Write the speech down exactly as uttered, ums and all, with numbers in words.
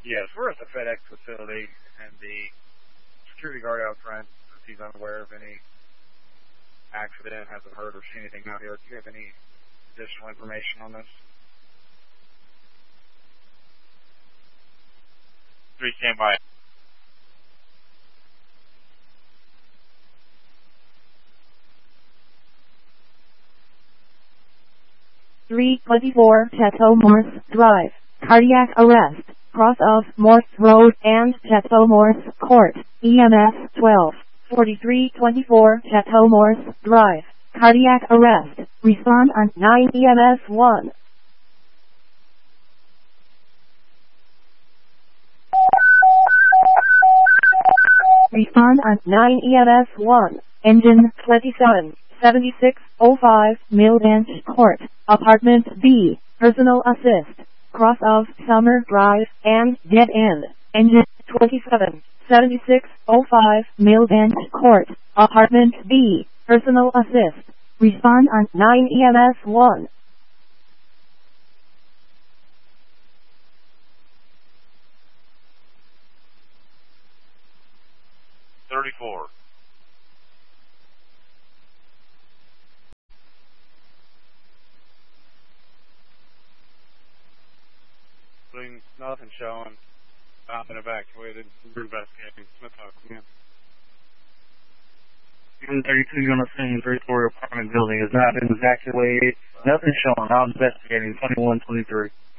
Yes, we're at the FedEx facility, and the security guard out front, if he's unaware of any accident, hasn't heard or seen anything out here. Do you have any additional information on this? Three stand by. three twenty-four Chateau Morse Drive. Cardiac arrest. Cross of Morse Road and Chateau Morse Court. E M S twelve forty-three twenty-four Chateau Morse Drive. Cardiac arrest. Respond on nine E M S one. Respond on nine E M S one. Engine twenty-seven seventy-six oh five Millbench Court. Apartment B. Personal assist. Cross of Summer Drive and Dead End. Engine twenty-seven seventy-six oh five Millbench Court. Apartment B. Personal assist. Respond on nine E M S one. thirty-four. Nothing showing. I've been evacuated. We're investigating. Smith Oak, yeah. Even thirty-two, you're on the same three-story apartment building is not been evacuated. Nothing showing. I'm investigating. twenty-one twenty-three.